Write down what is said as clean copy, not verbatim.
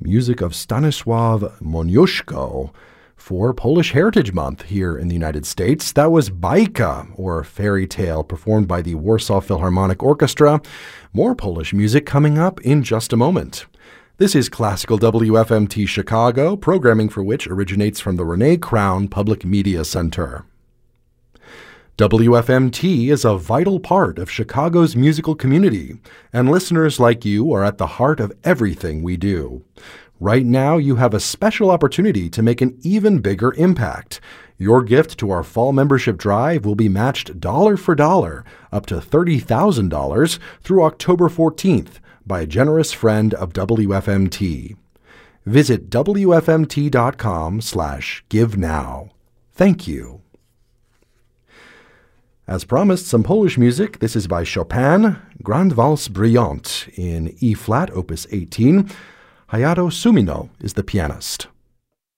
music of Stanisław Moniuszko for Polish Heritage Month here in the United States. That was Bajka, or Fairy Tale, performed by the Warsaw Philharmonic Orchestra. More Polish music coming up in just a moment. This is Classical WFMT Chicago, programming for which originates from the Renee Crown Public Media Center. WFMT is a vital part of Chicago's musical community, and listeners like you are at the heart of everything we do. Right now, you have a special opportunity to make an even bigger impact. Your gift to our fall membership drive will be matched dollar for dollar, up to $30,000 through October 14th by a generous friend of WFMT. Visit WFMT.com/give now. Thank you. As promised, some Polish music. This is by Chopin, Grande Valse Brillante in E-flat, opus 18. Hayato Sumino is the pianist.